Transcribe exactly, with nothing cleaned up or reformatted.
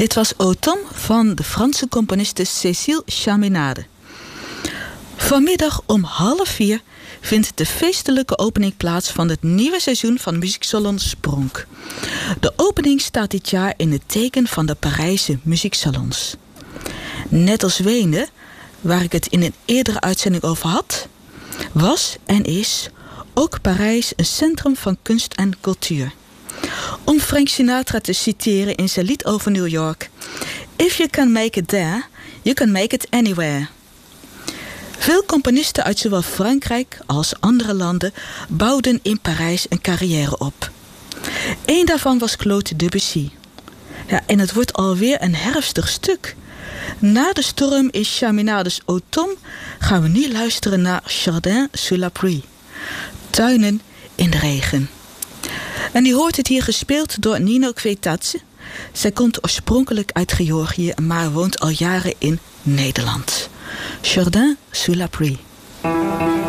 Dit was Automne van de Franse componiste Cécile Chaminade. Vanmiddag om half vier vindt de feestelijke opening plaats van het nieuwe seizoen van Muzieksalon Spronk. De opening staat dit jaar in het teken van de Parijse muzieksalons. Net als Wenen, waar ik het in een eerdere uitzending over had, was en is ook Parijs een centrum van kunst en cultuur. Om Frank Sinatra te citeren in zijn lied over New York: If you can make it there, you can make it anywhere. Veel componisten uit zowel Frankrijk als andere landen bouwden in Parijs een carrière op. Eén daarvan was Claude Debussy. Ja, en het wordt alweer een herfstig stuk. Na de storm in Chaminades Automne gaan we nu luisteren naar Jardin sous la pluie. Tuinen in de regen. En u hoort het hier gespeeld door Nino Kvetatse. Zij komt oorspronkelijk uit Georgië, maar woont al jaren in Nederland. Jardin sous la pluie.